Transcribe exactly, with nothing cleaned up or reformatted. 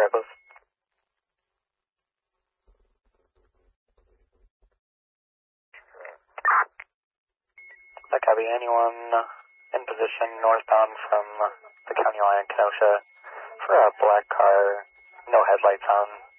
reckless. That copy. Anyone in position northbound from the county line in Kenosha for a black car, no headlights on,